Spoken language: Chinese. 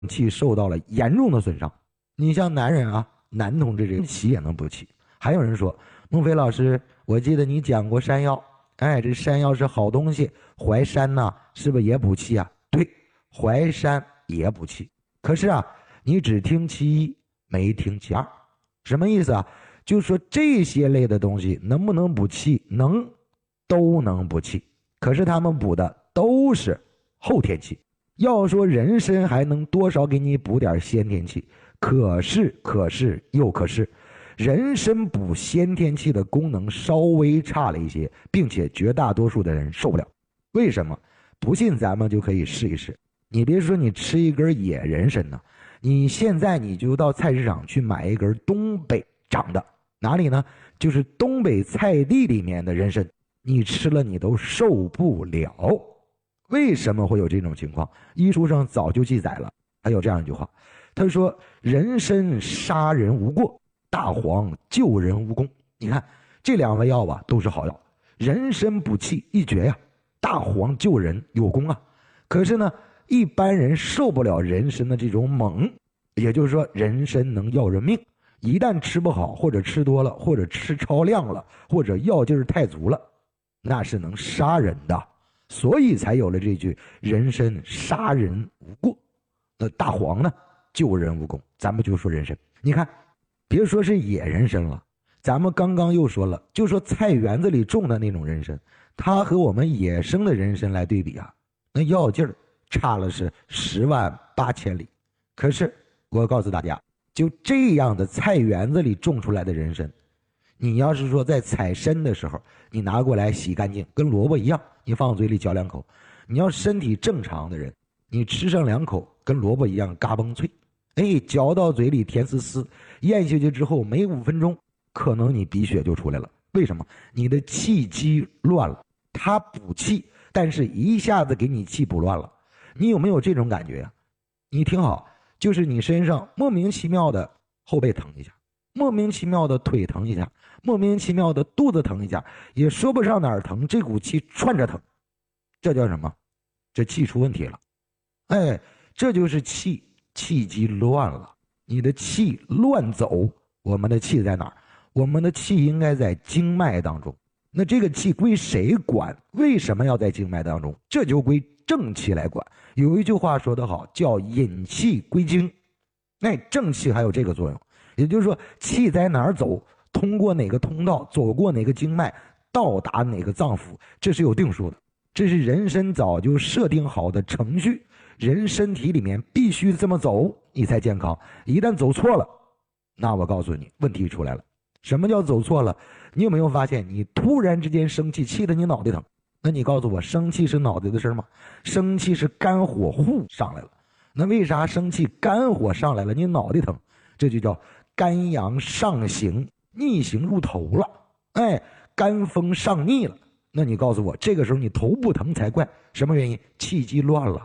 气受到了严重的损伤。你像男人啊，男同志这个气也能补气。还有人说，孟非老师，我记得你讲过山药，这山药是好东西，淮山呢，是不是也补气啊？对，淮山也补气。可是啊，你只听其一，没听其二。什么意思啊？就是说这些类的东西能不能补气？能，都能补气。可是他们补的都是后天气。要说人参还能多少给你补点先天气，可是又可是，人参补先天气的功能稍微差了一些，并且绝大多数的人受不了。为什么？不信咱们就可以试一试。你别说你吃一根野人参呢，你现在你就到菜市场去买一根东北长的，哪里呢？就是东北菜地里面的人参，你吃了你都受不了。为什么会有这种情况？医书上早就记载了，还有这样一句话，他说人参杀人无过，大黄救人无功。你看这两味药吧，都是好药，人参补气一绝呀，大黄救人有功啊。可是呢，一般人受不了人参的这种猛，也就是说人参能要人命，一旦吃不好，或者吃多了，或者吃超量了，或者药劲儿太足了，那是能杀人的。所以才有了这句人参杀人无过，那大黄呢救人无功。咱们就说人参，你看别说是野人参了，咱们刚刚又说了，就说菜园子里种的那种人参，它和我们野生的人参来对比啊，那药劲儿差了是108000里。可是我告诉大家，就这样的菜园子里种出来的人参，你要是说在采参的时候，你拿过来洗干净，跟萝卜一样，你放嘴里嚼2口。你要身体正常的人，你吃上2口，跟萝卜一样嘎嘣脆，嚼到嘴里甜丝丝，咽下去之后没5分钟，可能你鼻血就出来了。为什么？你的气机乱了，它补气，但是一下子给你气补乱了。你有没有这种感觉呀？你听好，就是你身上莫名其妙的后背疼一下，莫名其妙的腿疼一下，莫名其妙的肚子疼一下，也说不上哪儿疼，这股气串着疼，这叫什么？这气出问题了。这就是气机乱了，你的气乱走。我们的气在哪儿？我们的气应该在经脉当中。那这个气归谁管？为什么要在经脉当中？这就归正气来管。有一句话说得好，叫引气归经。正气还有这个作用，也就是说气在哪儿走，通过哪个通道，走过哪个经脉，到达哪个脏腑，这是有定数的，这是人参早就设定好的程序，人身体里面必须这么走，你才健康。一旦走错了，那我告诉你，问题出来了。什么叫走错了？你有没有发现你突然之间生气，气得你脑袋疼？那你告诉我，生气是脑袋的事吗？生气是肝火互上来了。那为啥生气肝火上来了你脑袋疼？这就叫肝阳上行，逆行入头了。肝风上逆了。那你告诉我，这个时候你头不疼才怪，什么原因？气机乱了。